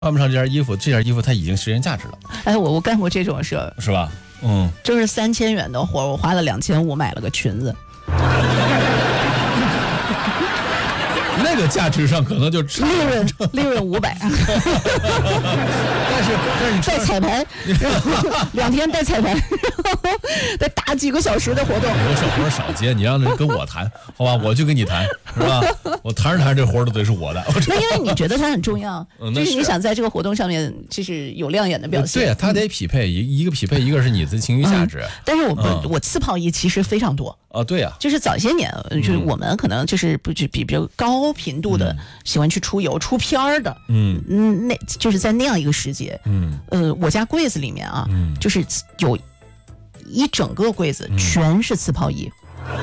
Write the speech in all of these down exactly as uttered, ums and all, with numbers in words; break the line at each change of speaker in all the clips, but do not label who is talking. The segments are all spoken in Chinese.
换不上这件衣服，这件衣服它已经实现价值了。
哎，我我干过这种事儿，
是吧？嗯，
就是三千元的活，我花了两千五买了个裙子。
那个价值上可能就差
利润利润五百，但
是但是你
带彩排，两天带彩排，得打几个小时的活动。
我手活少接，你让人跟我谈，好吧？我就跟你谈，是吧？我谈着谈着这活都得是我的。
那因为你觉得它很重要，
嗯、
就是你想在这个活动上面就是有亮眼的表现。
对啊，它得匹配一一个匹配，一个是你的情绪价值。
嗯、但是我、
嗯、
我次泡衣其实非常多。
啊，对呀、啊，
就是早些年，就是我们可能就是不就比比较高频度的喜欢去出游、嗯、出片儿的，嗯嗯，那就是在那样一个时节，嗯呃，我家柜子里面啊，嗯，就是有一整个柜子全是次泡衣，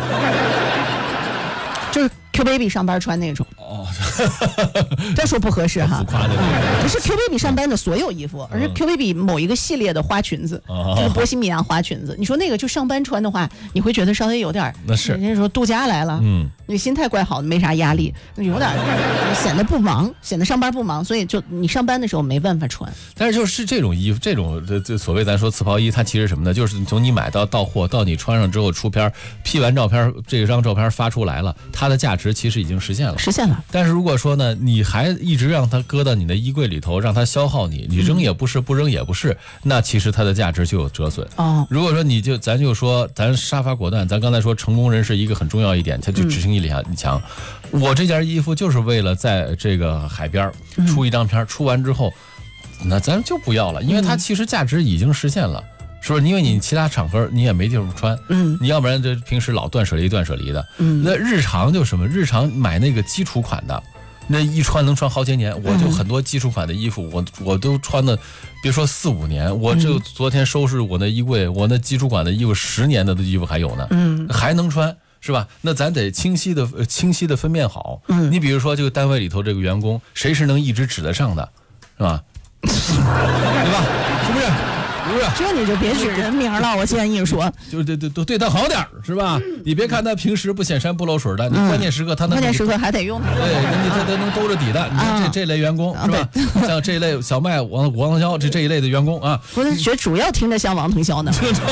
嗯、就是 Q Baby 上班穿那种。哦，这说不合适哈，嗯、不是 Q Baby 上班的所有衣服，嗯、而是 Q Baby 某一个系列的花裙子，哦、就是波西米亚花裙子。你说那个就上班穿的话，你会觉得稍微有点，
那是
人家说度假来了，嗯，你心态怪好，没啥压力，有点显得不忙，显得上班不忙，所以就你上班的时候没办法穿。
但是就是这种衣服，这种这这所谓咱说次泡衣，它其实什么呢？就是从你买到到货到你穿上之后出片 P 完照片，这张照片发出来了，它的价值其实已经实现了，
实现了。
但是如果说呢，你还一直让它搁到你的衣柜里头，让它消耗你，你扔也不是，不扔也不是，那其实它的价值就有折损。哦，如果说你就咱就说咱杀伐果断，咱刚才说成功人士一个很重要一点，他就执行力强。嗯、我这件衣服就是为了在这个海边出一张片，嗯、出完之后，那咱就不要了，因为它其实价值已经实现了。是不是？因为你其他场合你也没地方穿，嗯，你要不然这平时老断舍离断舍离的，嗯，那日常就什么？日常买那个基础款的，那一穿能穿好几年。我就很多基础款的衣服，我我都穿的，别说四五年，我这昨天收拾我那衣柜，我那基础款的衣服十年的衣服还有呢，嗯，还能穿。是吧？那咱得清晰的、清晰的分辨好。嗯，你比如说这个单位里头这个员工，谁是能一直指得上的，是吧？对吧？是不是？不是，
这你就别指人名了，我建议说，
就对对都对他好点是吧？嗯、你别看他平时不显山不露水的，你关键时刻他能、
嗯、关键时刻还得用他。
对，人家他他能兜着底的。你看这、啊、这类员工是吧？像这一类小麦、王王腾霄这这一类的员工啊，
我觉得主要听着像王腾霄呢。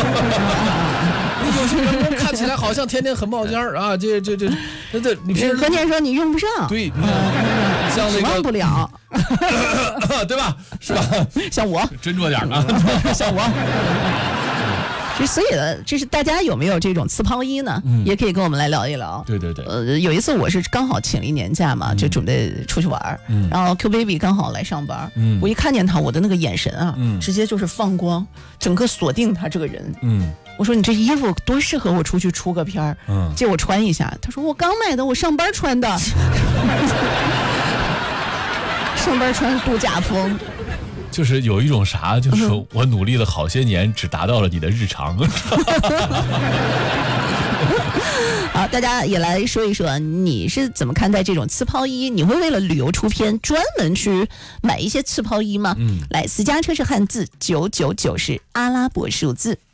有些员工看起来好像天天很冒尖儿啊，这这这这这，你平时
关键说你用不上，
对，像那个
忘不了，
对吧？是吧？
像我
斟酌点啊，
像我。所以呢，就是大家有没有这种次泡衣呢？嗯、也可以跟我们来聊一聊。
对对对。
呃，有一次我是刚好请了一年假嘛，嗯、就准备出去玩，嗯、然后 Q Baby 刚好来上班，嗯、我一看见他，我的那个眼神啊，嗯、直接就是放光，整个锁定他这个人。嗯。我说你这衣服多适合我出去出个片儿，嗯，借我穿一下。他说我刚买的，我上班穿的，上班穿度假风。
就是有一种啥，就是说我努力了好些年，只达到了你的日常。
好，大家也来说一说，你是怎么看待这种次泡衣？你会为了旅游出片专门去买一些次泡衣吗？嗯，来，私家车是汉字，九九九是阿拉伯数字。